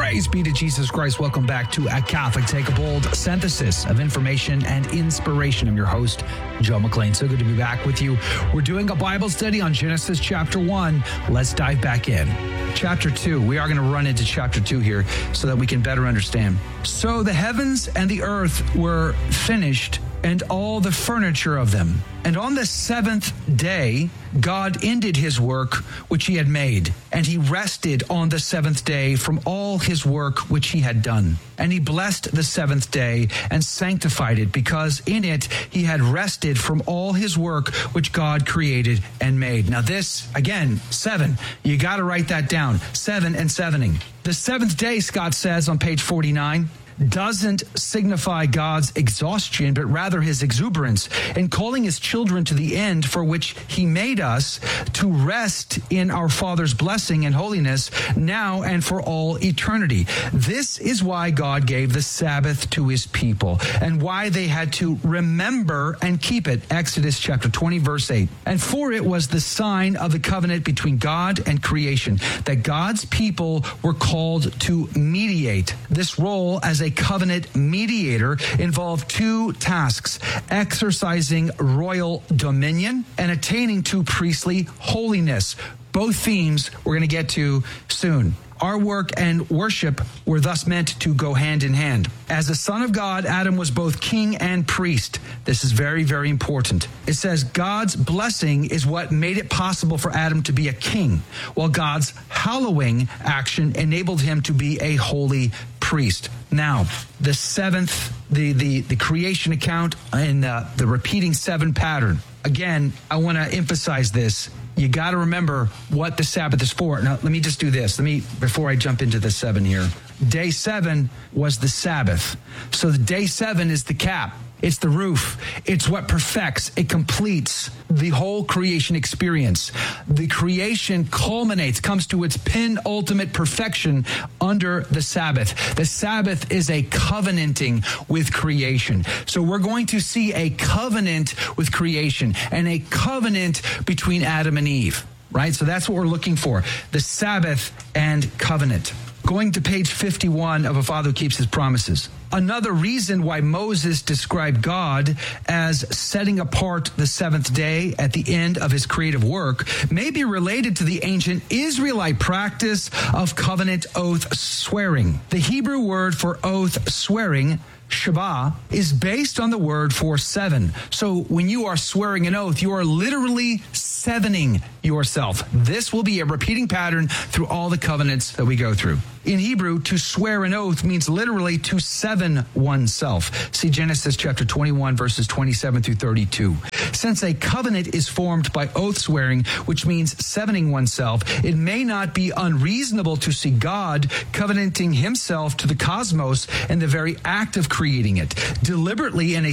Praise be to Jesus Christ. Welcome back to A Catholic Take a Bold, synthesis of information and inspiration. I'm your host, Joe McLean. So good to be back with you. We're doing a Bible study on Genesis chapter 1. Let's dive back in. Chapter 2. We are going to run into chapter 2 here so that we can better understand. So the heavens and the earth were finished, and all the furniture of them. And on the seventh day, God ended his work which he had made, and he rested on the seventh day from all his work which he had done. And he blessed the seventh day and sanctified it, because in it he had rested from all his work which God created and made. Now this, again, 7. You got to write that down. 7 and 7ing. The seventh day, Scott says on page 49, doesn't signify God's exhaustion, but rather his exuberance in calling his children to the end for which he made us, to rest in our Father's blessing and holiness now and for all eternity. This is why God gave the Sabbath to his people and why they had to remember and keep it. Exodus chapter 20, verse 8. And for it was the sign of the covenant between God and creation, that God's people were called to mediate. This role as a covenant mediator involved 2 tasks: exercising royal dominion and attaining to priestly holiness. Both themes we're going to get to soon. Our work and worship were thus meant to go hand in hand. As a son of God, Adam was both king and priest. This is very, very important. It says God's blessing is what made it possible for Adam to be a king, while God's hallowing action enabled him to be a holy priest. Now, the seventh, the creation account and the repeating 7 pattern. Again, I want to emphasize this. You got to remember what the Sabbath is for. Now, let me just do this. Before I jump into the 7 here. Day 7 was the Sabbath. So the day 7 is the cap. It's the roof. It's what perfects. It completes the whole creation experience. The creation culminates, comes to its penultimate perfection under the Sabbath. The Sabbath is a covenanting with creation. So we're going to see a covenant with creation and a covenant between Adam and Eve, right? So that's what we're looking for. The Sabbath and covenant. Going to page 51 of A Father Who Keeps His Promises. Another reason why Moses described God as setting apart the seventh day at the end of his creative work may be related to the ancient Israelite practice of covenant oath swearing. The Hebrew word for oath swearing, Shavah, is based on the word for 7. So when you are swearing an oath, you are literally sevening yourself. This will be a repeating pattern through all the covenants that we go through. In Hebrew, to swear an oath means literally to seven oneself. See Genesis chapter 21, verses 27 through 32. Since a covenant is formed by oath swearing, which means sevening oneself, it may not be unreasonable to see God covenanting himself to the cosmos in the very act of creating it, deliberately in a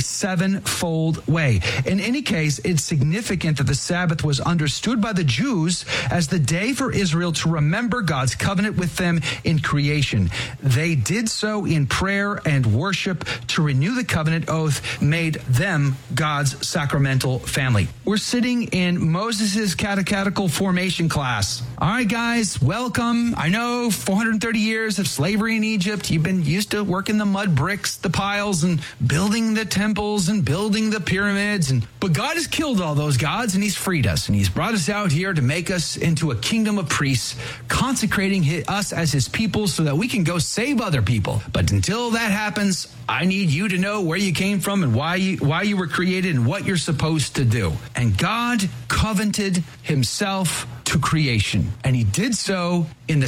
7-fold way. In any case, it's significant that the Sabbath was understood by the Jews as the day for Israel to remember God's covenant with them in creation. They did so in prayer and worship to renew the covenant oath made them God's sacramental family. We're sitting in Moses' catechetical formation class. All right, guys, welcome. I know 430 years of slavery in Egypt. You've been used to working the mud bricks, the piles, and building the temples and building the pyramids. But God has killed all those gods, and he's freed us. And he's brought us out here to make us into a kingdom of priests, consecrating us as his people so that we can go save other people. But until that happens, I need you to know where you came from and why you were created and what you're supposed to do. And God covenanted himself to creation. And he did so in the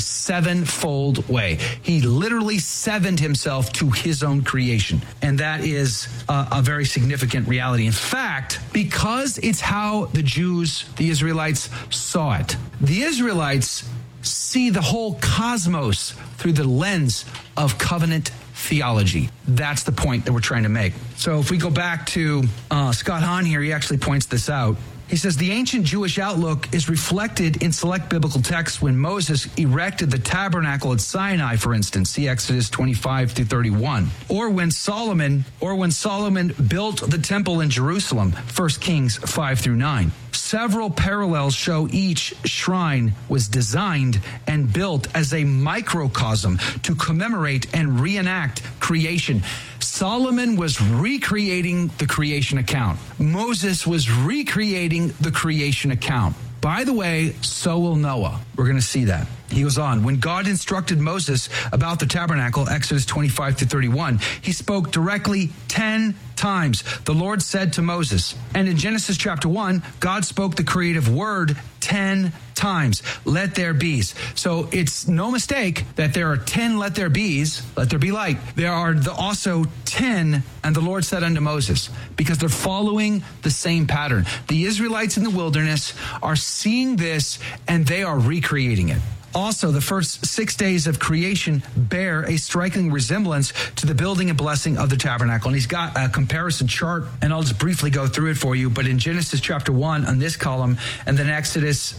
7-fold way. He literally sevened himself to his own creation. And that is a very significant reality. In fact, because it's how the Jews, the Israelites, saw it. The Israelites see the whole cosmos through the lens of covenant theology. That's the point that we're trying to make. So if we go back to Scott Hahn here, he actually points this out. He says the ancient Jewish outlook is reflected in select biblical texts when Moses erected the tabernacle at Sinai, for instance, see Exodus 25 through 31, or when Solomon built the temple in Jerusalem, 1 Kings 5 through 9. Several parallels show each shrine was designed and built as a microcosm to commemorate and reenact creation. Solomon was recreating the creation account. Moses was recreating the creation account. By the way, so will Noah. We're going to see that. He goes on, when God instructed Moses about the tabernacle, Exodus 25 to 31, he spoke directly 10 times. The Lord said to Moses, and in Genesis chapter 1, God spoke the creative word 10 times. Let there be. So it's no mistake that there are 10 let there be's, let there be light. There are also 10, and the Lord said unto Moses, because they're following the same pattern. The Israelites in the wilderness are seeing this, and they are recreating it. Also, the first 6 days of creation bear a striking resemblance to the building and blessing of the tabernacle. And he's got a comparison chart, and I'll just briefly go through it for you. But in Genesis chapter 1 on this column, and then Exodus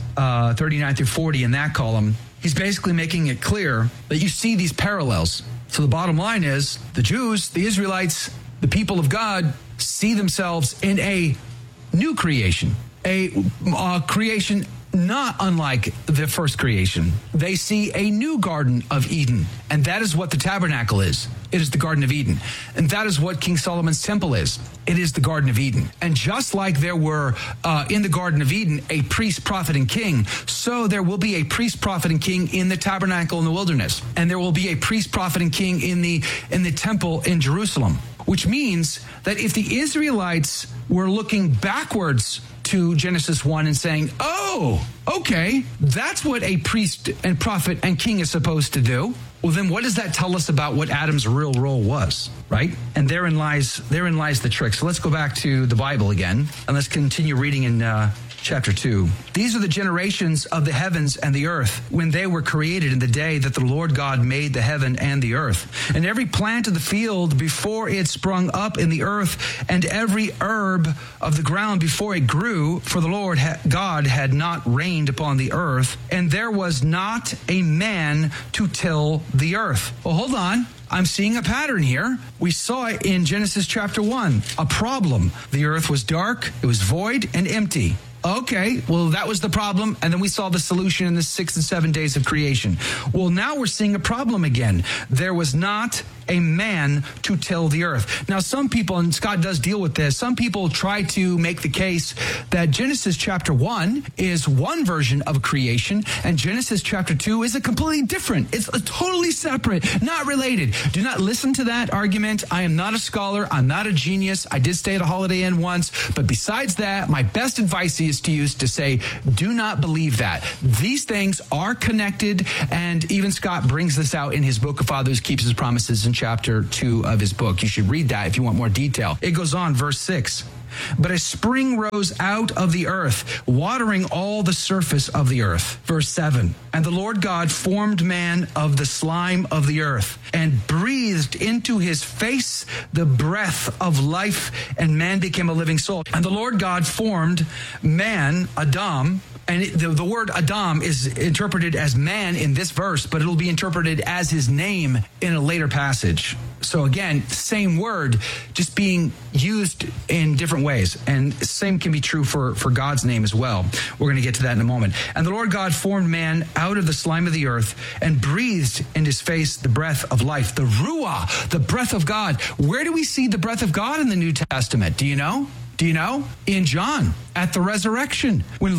39 through 40 in that column, he's basically making it clear that you see these parallels. So the bottom line is the Jews, the Israelites, the people of God see themselves in a new creation, a creation not unlike the first creation. They see a new Garden of Eden, and that is what the tabernacle is. It is the Garden of Eden. And that is what King Solomon's temple is. It is the Garden of Eden. And just like there were in the Garden of Eden a priest, prophet, and king, so there will be a priest, prophet, and king in the tabernacle in the wilderness. And there will be a priest, prophet, and king in the temple in Jerusalem. Which means that if the Israelites were looking backwards to Genesis 1 and saying, oh, okay, that's what a priest and prophet and king is supposed to do. Well, then what does that tell us about what Adam's real role was, right? And therein lies the trick. So let's go back to the Bible again, and let's continue reading in chapter 2. These are the generations of the heavens and the earth when they were created in the day that the Lord God made the heaven and the earth. And every plant of the field before it sprung up in the earth, and every herb of the ground before it grew, for the Lord God had not rained upon the earth, and there was not a man to till the earth. Well, hold on. I'm seeing a pattern here. We saw it in Genesis chapter 1, a problem. The earth was dark, it was void and empty. Okay, well, that was the problem, and then we saw the solution in the 6 and 7 days of creation. Well, now we're seeing a problem again. There was not a man to till the earth. Now, some people, and Scott does deal with this, some people try to make the case that Genesis chapter 1 is one version of creation, and Genesis chapter 2 is a completely different. It's a totally separate, not related. Do not listen to that argument. I am not a scholar. I'm not a genius. I did stay at a Holiday Inn once, but besides that, my best advice is to use to say, do not believe that. These things are connected, and even Scott brings this out in his book, A Father Who Keeps His Promises, in chapter 2 of his book. You should read that if you want more detail. It goes on, verse 6. But a spring rose out of the earth, watering all the surface of the earth. Verse 7. And the Lord God formed man of the slime of the earth, and breathed into his face the breath of life, and man became a living soul. And the Lord God formed man, Adam, and the word Adam is interpreted as man in this verse, but it'll be interpreted as his name in a later passage. So again, same word, just being used in different ways. And same can be true for God's name as well. We're going to get to that in a moment. And the Lord God formed man out of the slime of the earth and breathed in his face the breath of life, the Ruah, the breath of God. Where do we see the breath of God in the New Testament? Do you know? Do you know? In John, at the resurrection, when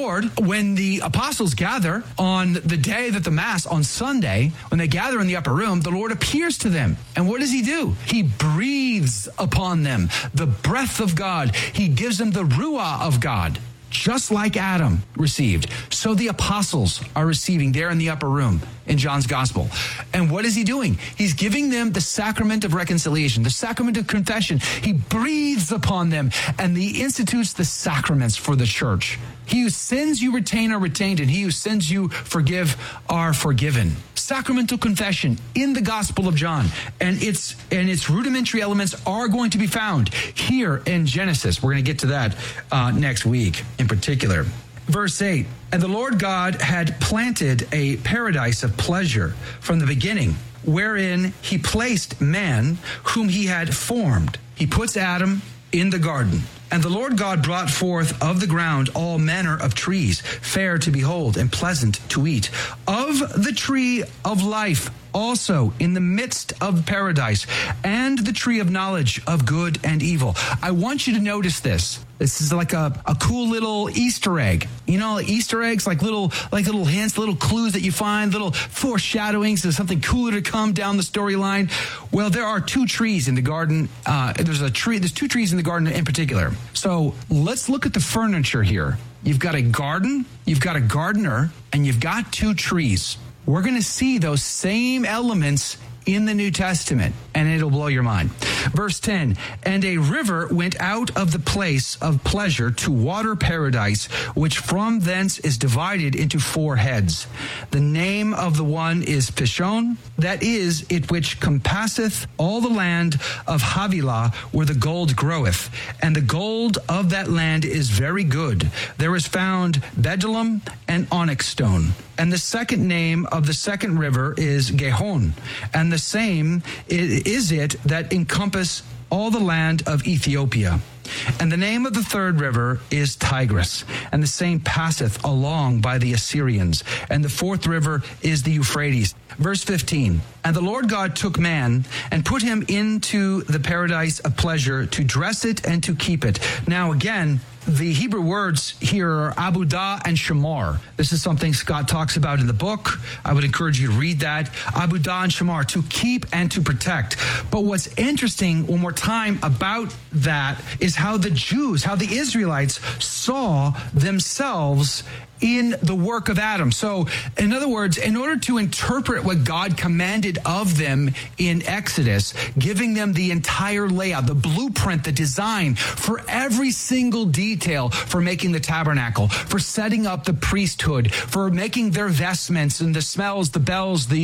the apostles gather on the day that the Mass, on Sunday, when they gather in the upper room, the Lord appears to them. And what does he do? He breathes upon them the breath of God. He gives them the Ruah of God. Just like Adam received, so the apostles are receiving there in the upper room in John's gospel. And what is he doing? He's giving them the sacrament of reconciliation, the sacrament of confession. He breathes upon them, and he institutes the sacraments for the church. He who sins you retain are retained, and he who sins you forgive are forgiven. sacramental confession in the Gospel of John. And its rudimentary elements are going to be found here in Genesis. We're going to get to that next week in particular. Verse 8, and the Lord God had planted a paradise of pleasure from the beginning, wherein he placed man whom he had formed. He puts Adam in the garden. And the Lord God brought forth of the ground all manner of trees, fair to behold and pleasant to eat. Of the tree of life also in the midst of paradise, and the tree of knowledge of good and evil. I want you to notice this. This is like a cool little Easter egg. You know, Easter eggs, like little hints, little clues that you find, little foreshadowings of something cooler to come down the storyline. Well, there are two trees in the garden. There's two trees in the garden in particular. So let's look at the furniture here. You've got a garden, you've got a gardener, and you've got two trees. We're going to see those same elements in the New Testament, and it'll blow your mind. Verse 10, and a river went out of the place of pleasure to water paradise, which from thence is divided into four heads. The name of the one is Pishon, that is it which compasseth all the land of Havilah, where the gold groweth. And the gold of that land is very good. There is found bdellium and onyx stone. And the second name of the second river is Gihon, and the same is it that encompass all the land of Ethiopia. And the name of the third river is Tigris, and the same passeth along by the Assyrians. And the fourth river is the Euphrates. Verse 15, and the Lord God took man and put him into the paradise of pleasure to dress it and to keep it. Now again, the Hebrew words here are abudah and shamar. This is something Scott talks about in the book. I would encourage you to read that. Abudah and shamar, to keep and to protect. But what's interesting one more time about that is how the Jews, how the Israelites saw themselves in the work of Adam. So, in other words, in order to interpret what God commanded of them in Exodus, giving them the entire layout, the blueprint, the design for every single detail for making the tabernacle, for setting up the priesthood, for making their vestments and the smells, the bells, the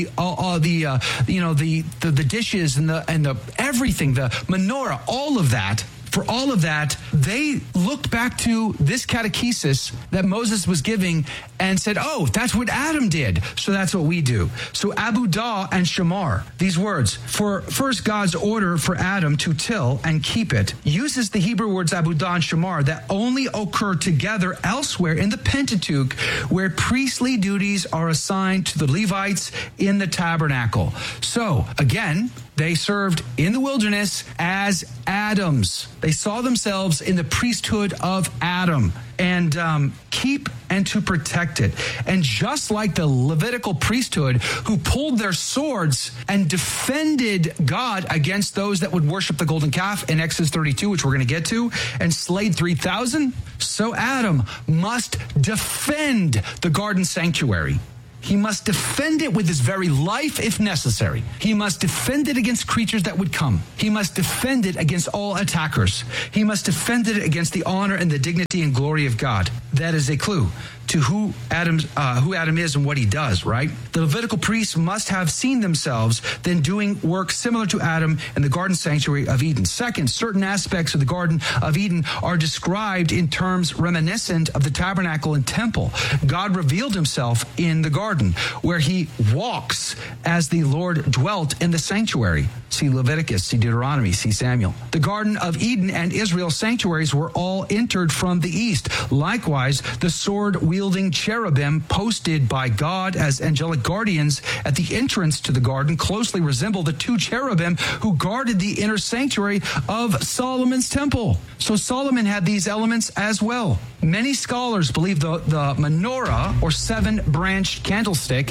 dishes and the everything, the menorah, all of that. For all of that, they looked back to this catechesis that Moses was giving and said, oh, that's what Adam did, so that's what we do. So abudah and shamar, these words, for first God's order for Adam to till and keep it, uses the Hebrew words abudah and shamar that only occur together elsewhere in the Pentateuch, where priestly duties are assigned to the Levites in the tabernacle. So, again, they served in the wilderness as Adams. They saw themselves in the priesthood of Adam and keep and to protect it. And just like the Levitical priesthood who pulled their swords and defended God against those that would worship the golden calf in Exodus 32, which we're going to get to, and slayed 3,000, so Adam must defend the garden sanctuary. He must defend it with his very life if necessary. He must defend it against creatures that would come. He must defend it against all attackers. He must defend it against the honor and the dignity and glory of God. That is a clue to who Adam is and what he does, right? The Levitical priests must have seen themselves then doing work similar to Adam in the garden sanctuary of Eden. Second, certain aspects of the Garden of Eden are described in terms reminiscent of the tabernacle and temple. God revealed himself in the garden, where he walks as the Lord dwelt in the sanctuary. See Leviticus, see Deuteronomy, see Samuel. The Garden of Eden and Israel's sanctuaries were all entered from the east. Likewise, the sword-wielding cherubim posted by God as angelic guardians at the entrance to the garden closely resemble the two cherubim who guarded the inner sanctuary of Solomon's temple. So Solomon had these elements as well. Many scholars believe the menorah, or seven-branched candlestick,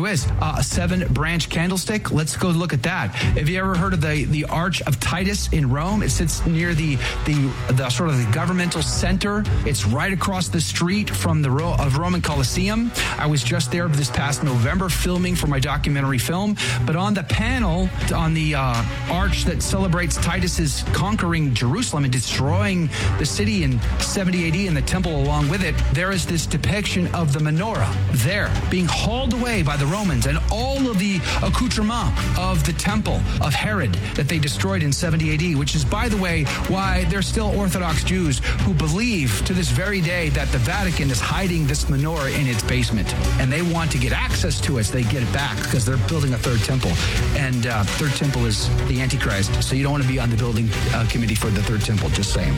a seven-branch candlestick. Let's go look at that. Have you ever heard of the Arch of Titus in Rome? It sits near the sort of the governmental center. It's right across the street from the Roman Colosseum. I was just there this past November filming for my documentary film. But on the panel, on the arch that celebrates Titus's conquering Jerusalem and destroying the city in 70 AD and the temple along with it, there is this depiction of the menorah there being hauled away by the Romans and all of the accoutrement of the temple of Herod that they destroyed in 70 AD, which is, by the way, why there's still Orthodox Jews who believe to this very day that the Vatican is hiding this menorah in its basement, and they want to get access to it so they get it back because they're building a third temple, and third temple is the Antichrist, so you don't want to be on the building committee for the third temple, just saying.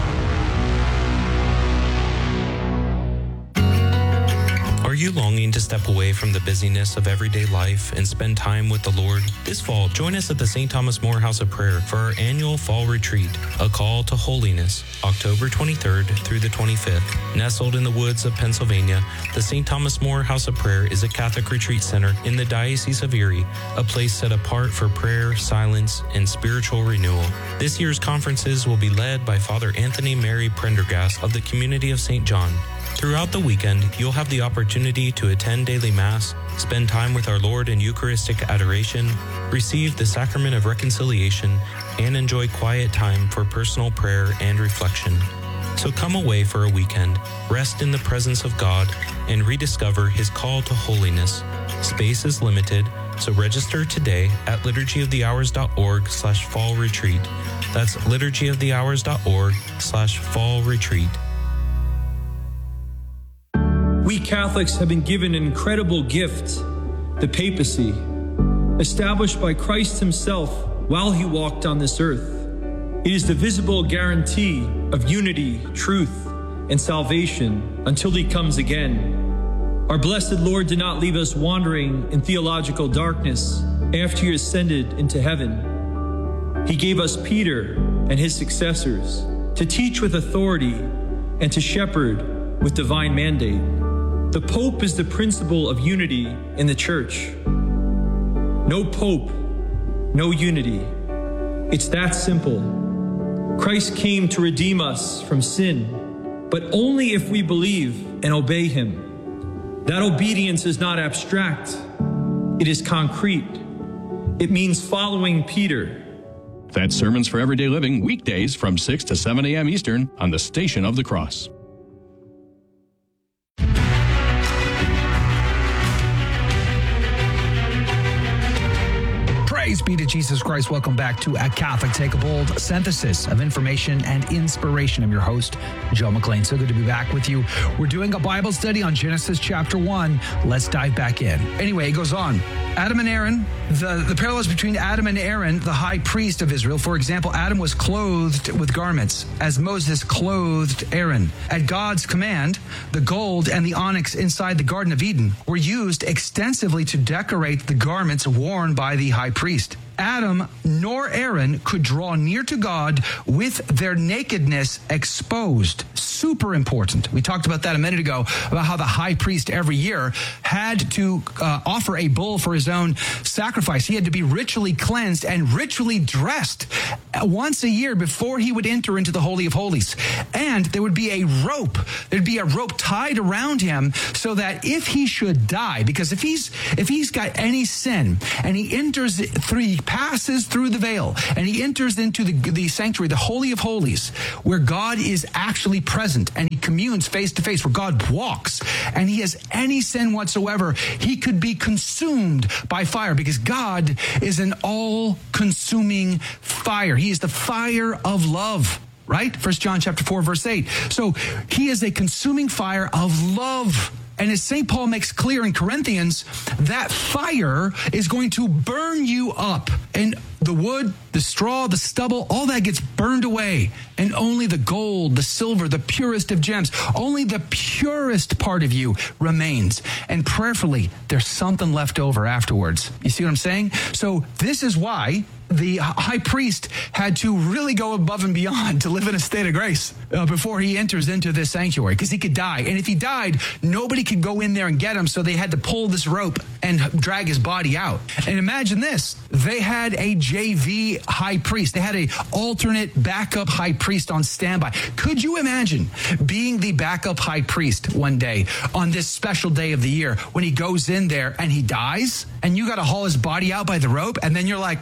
Are you longing to step away from the busyness of everyday life and spend time with the Lord? This fall, join us at the St. Thomas More House of Prayer for our annual fall retreat, A Call to Holiness, October 23rd through the 25th. Nestled in the woods of Pennsylvania, the St. Thomas More House of Prayer is a Catholic retreat center in the Diocese of Erie, a place set apart for prayer, silence, and spiritual renewal. This year's conferences will be led by Father Anthony Mary Prendergast of the Community of St. John. Throughout the weekend, you'll have the opportunity to attend daily Mass, spend time with our Lord in Eucharistic adoration, receive the Sacrament of Reconciliation, and enjoy quiet time for personal prayer and reflection. So come away for a weekend, rest in the presence of God, and rediscover His call to holiness. Space is limited, so register today at liturgyofthehours.org/fall retreat. That's liturgyofthehours.org/fall retreat. We Catholics have been given an incredible gift, the papacy, established by Christ Himself while He walked on this earth. It is the visible guarantee of unity, truth, and salvation until He comes again. Our blessed Lord did not leave us wandering in theological darkness after He ascended into heaven. He gave us Peter and his successors to teach with authority and to shepherd with divine mandate. The Pope is the principle of unity in the Church. No Pope, no unity. It's that simple. Christ came to redeem us from sin, but only if we believe and obey Him. That obedience is not abstract. It is concrete. It means following Peter. That's Sermons for Everyday Living, weekdays from 6 to 7 a.m. Eastern on the Station of the Cross. Praise be to Jesus Christ. Welcome back to A Catholic Take a Bold, synthesis of information and inspiration. I'm your host, Joe McLean. So good to be back with you. We're doing a Bible study on Genesis chapter 1. Let's dive back in. Anyway, it goes on. Adam and Aaron, the parallels between Adam and Aaron, the high priest of Israel. For example, Adam was clothed with garments as Moses clothed Aaron. At God's command, the gold and the onyx inside the Garden of Eden were used extensively to decorate the garments worn by the high priest. Adam nor Aaron could draw near to God with their nakedness exposed. Super important. We talked about that a minute ago, about how the high priest every year had to offer a bull for his own sacrifice. He had to be ritually cleansed and ritually dressed once a year before he would enter into the Holy of Holies. And there would be a rope. There'd be a rope tied around him so that if he should die, because if he's got any sin and he passes through the veil and he enters into the sanctuary, the Holy of Holies, where God is actually present and he communes face to face, where God walks, and he has any sin whatsoever, he could be consumed by fire, because God is an all-consuming fire. He is the fire of love, right? 1 John chapter 4, verse 8. So he is a consuming fire of love. And as St. Paul makes clear in Corinthians, that fire is going to burn you up. And the wood, the straw, the stubble, all that gets burned away. And only the gold, the silver, the purest of gems, only the purest part of you remains. And prayerfully, there's something left over afterwards. You see what I'm saying? So this is why the high priest had to really go above and beyond to live in a state of grace before he enters into this sanctuary, because he could die. And if he died, nobody could go in there and get him, so they had to pull this rope and drag his body out. And imagine this. They had a JV high priest. They had a alternate backup high priest on standby. Could you imagine being the backup high priest one day on this special day of the year when he goes in there and he dies and you got to haul his body out by the rope, and then you're like,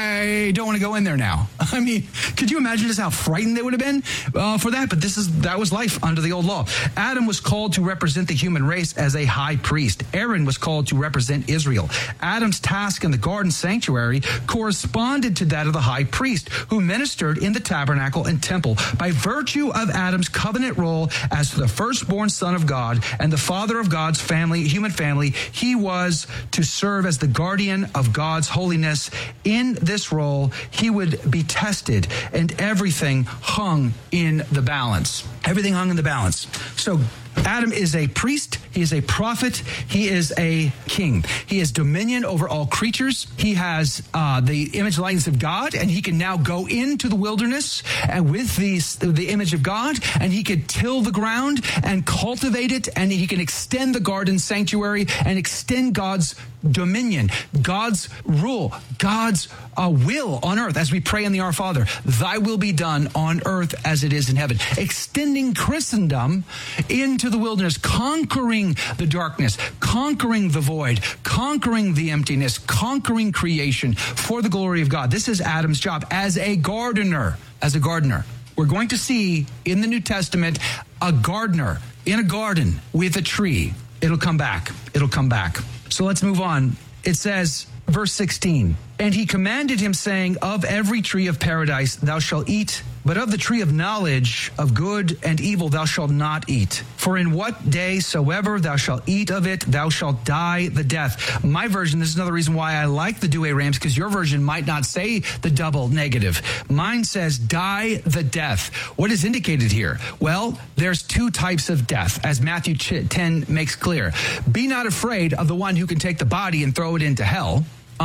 I don't want to go in there now. I mean, could you imagine just how frightened they would have been for that? But that was life under the old law. Adam was called to represent the human race as a high priest. Aaron was called to represent Israel. Adam's task in the garden sanctuary corresponded to that of the high priest, who ministered in the tabernacle and temple. By virtue of Adam's covenant role as the firstborn son of God and the father of God's family, human family, he was to serve as the guardian of God's holiness. In this role, he would be tested, and everything hung in the balance. Everything hung in the balance. So Adam is a priest, he is a prophet, he is a king. He has dominion over all creatures. He has the image and likeness of God, and he can now go into the wilderness and with the image of God, and he could till the ground and cultivate it, and he can extend the garden sanctuary and extend God's dominion, God's rule, God's will on earth, as we pray in the Our Father. Thy will be done on earth as it is in heaven. Extending Christendom into the wilderness, conquering the darkness, conquering the void, conquering the emptiness, conquering creation for the glory of God. This is Adam's job as a gardener. As a gardener. We're going to see in the New Testament a gardener in a garden with a tree. It'll come back. It'll come back. So let's move on. It says, verse 16, and he commanded him, saying, of every tree of paradise thou shalt eat, but of the tree of knowledge of good and evil thou shalt not eat. For in what day soever thou shalt eat of it, thou shalt die the death. My version, this is another reason why I like the Douay Rheims, because your version might not say the double negative. Mine says die the death. What is indicated here? Well, there's two types of death, as Matthew 10 makes clear. Be not afraid of the one who can take the body and throw it into hell.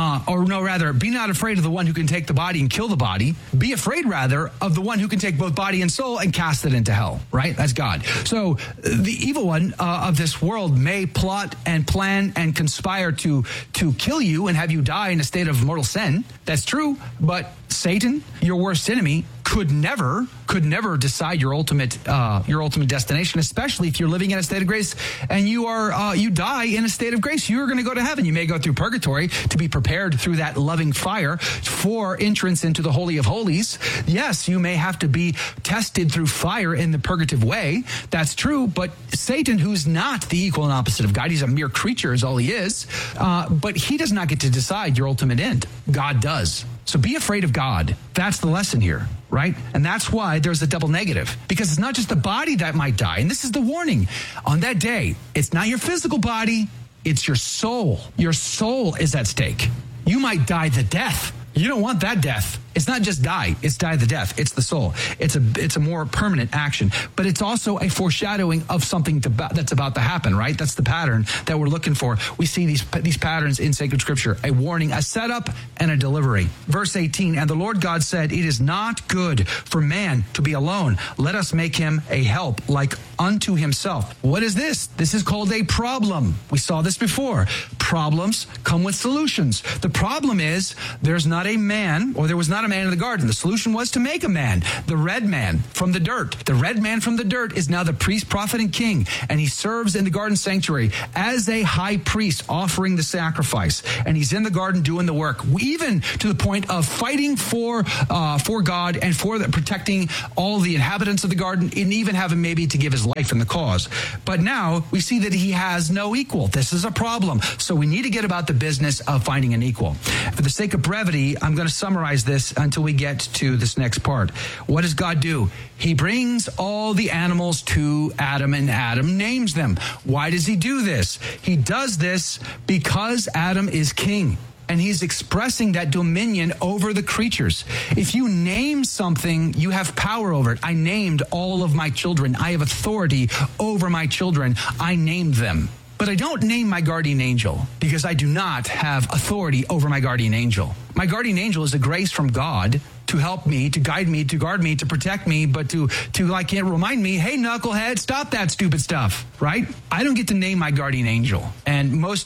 Be not afraid of the one who can take the body and kill the body. Be afraid, rather, of the one who can take both body and soul and cast it into hell, right? That's God. So the evil one of this world may plot and plan and conspire to kill you and have you die in a state of mortal sin. That's true. But Satan, your worst enemy, could never decide your ultimate destination, especially if you're living in a state of grace and you die in a state of grace. You're going to go to heaven. You may go through purgatory to be prepared through that loving fire for entrance into the Holy of Holies. Yes, you may have to be tested through fire in the purgative way. That's true. But Satan, who's not the equal and opposite of God, he's a mere creature is all he is. But he does not get to decide your ultimate end. God does. So be afraid of God. That's the lesson here, right? And that's why there's a double negative, because it's not just the body that might die. And this is the warning. On that day, it's not your physical body, it's your soul. Your soul is at stake. You might die the death. You don't want that death. It's not just die, it's die the death. It's the soul. It's a more permanent action, but it's also a foreshadowing of something that's about to happen, right? That's the pattern that we're looking for. We see these patterns in sacred scripture, a warning, a setup, and a delivery. Verse 18, and the Lord God said, it is not good for man to be alone. Let us make him a help like unto himself. What is this? This is called a problem. We saw this before. Problems come with solutions. The problem is there was not a man in the garden. The solution was to make a man, the red man from the dirt. The red man from the dirt is now the priest, prophet, and king, and he serves in the garden sanctuary as a high priest offering the sacrifice. And he's in the garden doing the work, even to the point of fighting for God and for protecting all the inhabitants of the garden, and even having maybe to give his life in the cause. But now we see that he has no equal. This is a problem. So we need to get about the business of finding an equal. For the sake of brevity, I'm going to summarize this until we get to this next part. What does God do? He brings all the animals to Adam, and Adam names them. Why does he do this? He does this because Adam is king, and he's expressing that dominion over the creatures. If you name something, you have power over it. I named all of my children. I have authority over my children. I named them. But I don't name my guardian angel because I do not have authority over my guardian angel. My guardian angel is a grace from God to help me, to guide me, to guard me, to protect me, but to remind me, hey, knucklehead, stop that stupid stuff, right? I don't get to name my guardian angel. And most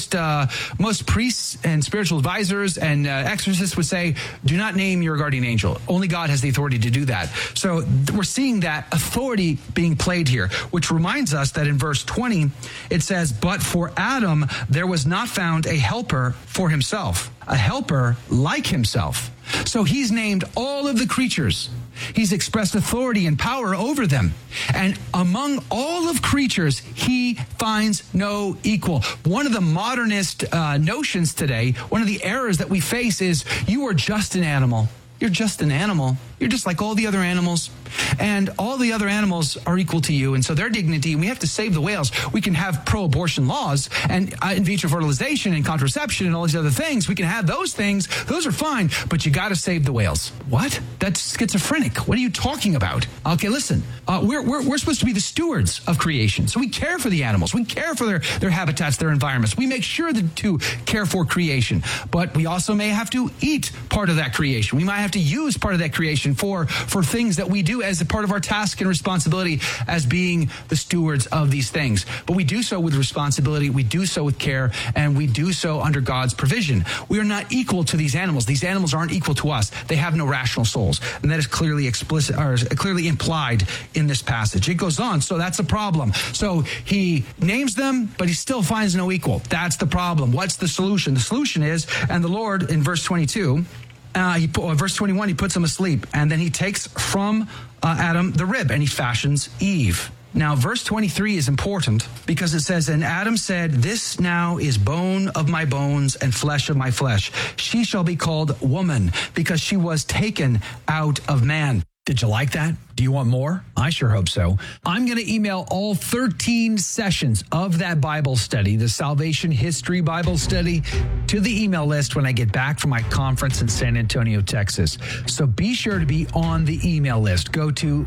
priests and spiritual advisors and exorcists would say, do not name your guardian angel. Only God has the authority to do that. So we're seeing that authority being played here, which reminds us that in verse 20, it says, but for Adam, there was not found a helper for himself, a helper like himself. So he's named all of the creatures. He's expressed authority and power over them. And among all of creatures, he finds no equal. One of the modernist notions today, one of the errors that we face is you are just an animal. You're just an animal. You're just like all the other animals. And all the other animals are equal to you. And so their dignity, and we have to save the whales. We can have pro-abortion laws and in vitro fertilization and contraception and all these other things. We can have those things. Those are fine. But you got to save the whales. What? That's schizophrenic. What are you talking about? Okay, listen. We're supposed to be the stewards of creation. So we care for the animals. We care for their habitats, their environments. We make sure to care for creation. But we also may have to eat part of that creation. We might have to use part of that creation for things that we do as a part of our task and responsibility as being the stewards of these things. But we do so with responsibility, we do so with care, and we do so under God's provision. We are not equal to these animals. These animals aren't equal to us. They have no rational souls. And that is clearly explicit or clearly implied in this passage. It goes on, so that's a problem. So he names them, but he still finds no equal. That's the problem. What's the solution? The solution is, and the Lord in verse 22, verse 21, he puts him asleep, and then he takes from Adam the rib, and he fashions Eve. Now, verse 23 is important because it says, and Adam said, this now is bone of my bones and flesh of my flesh. She shall be called woman because she was taken out of man. Did you like that? Do you want more? I sure hope so. I'm going to email all 13 sessions of that Bible study, the Salvation History Bible Study, to the email list when I get back from my conference in San Antonio, Texas. So be sure to be on the email list. Go to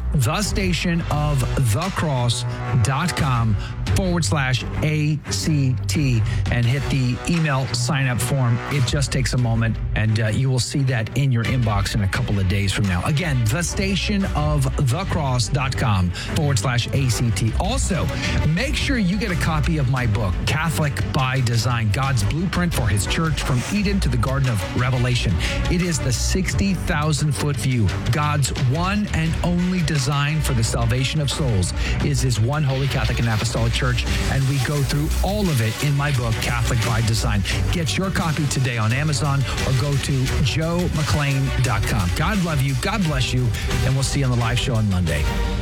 thestationofthecross.com/ACT and hit the email sign up form. It just takes a moment, and you will see that in your inbox in a couple of days from now. Again, thestationofthecross.com/ACT. Also, make sure you get a copy of my book, Catholic by Design, God's Blueprint for His Church from Eden to the Garden of Revelation. It is the 60,000-foot view. God's one and only design for the salvation of souls is His one holy Catholic and Apostolic Church, and we go through all of it in my book, Catholic by Design. Get your copy today on Amazon or go to joemcclain.com. God love you. God bless you. And we'll see you on the live show on Monday.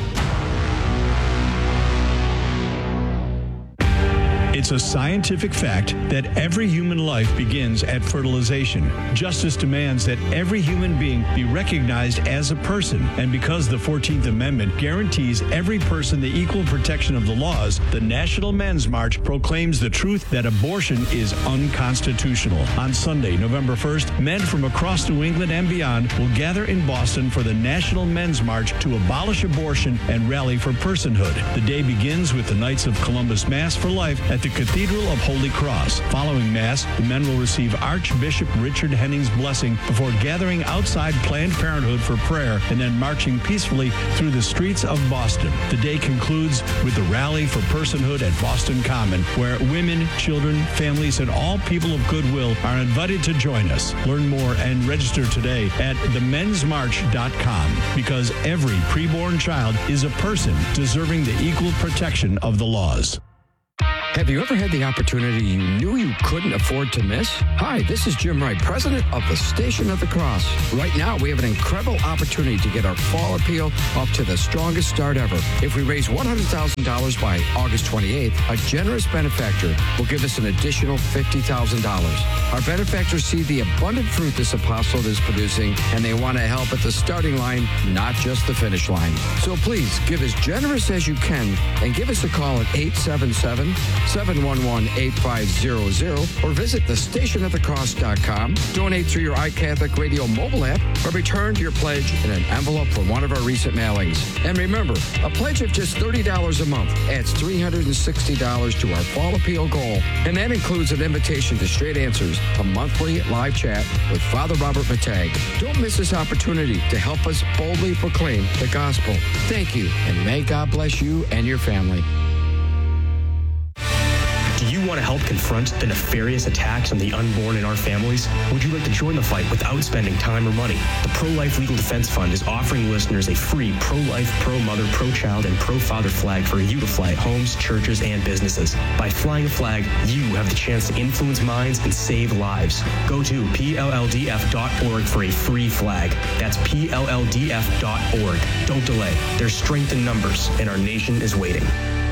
It's a scientific fact that every human life begins at fertilization. Justice demands that every human being be recognized as a person. And because the 14th Amendment guarantees every person the equal protection of the laws, the National Men's March proclaims the truth that abortion is unconstitutional. On Sunday, November 1st, men from across New England and beyond will gather in Boston for the National Men's March to abolish abortion and rally for personhood. The day begins with the Knights of Columbus Mass for Life at the Cathedral of Holy Cross. Following Mass, the men will receive Archbishop Richard Henning's blessing before gathering outside Planned Parenthood for prayer and then marching peacefully through the streets of Boston. The day concludes with the Rally for Personhood at Boston Common, where women, children, families, and all people of goodwill are invited to join us. Learn more and register today at themensmarch.com, because every preborn child is a person deserving the equal protection of the laws. Have you ever had the opportunity you knew you couldn't afford to miss? Hi, this is Jim Wright, president of the Station of the Cross. Right now, we have an incredible opportunity to get our fall appeal up to the strongest start ever. If we raise $100,000 by August 28th, a generous benefactor will give us an additional $50,000. Our benefactors see the abundant fruit this apostolate is producing, and they want to help at the starting line, not just the finish line. So please, give as generous as you can and give us a call at 877 711-8500, or visit thestationofthecross.com. Donate through your iCatholic Radio mobile app, or return your pledge in an envelope from one of our recent mailings. And remember, a pledge of just $30 a month adds $360 to our fall appeal goal. And that includes an invitation to Straight Answers, a monthly live chat with Father Robert Matag. Don't miss this opportunity to help us boldly proclaim the gospel. Thank you, and may God bless you and your family. Do you want to help confront the nefarious attacks on the unborn in our families? Would you like to join the fight without spending time or money? The Pro-Life Legal Defense Fund is offering listeners a free pro-life, pro-mother, pro-child, and pro-father flag for you to fly at homes, churches, and businesses. By flying a flag, you have the chance to influence minds and save lives. Go to PLLDF.org for a free flag. That's PLLDF.org. Don't delay. There's strength in numbers, and our nation is waiting.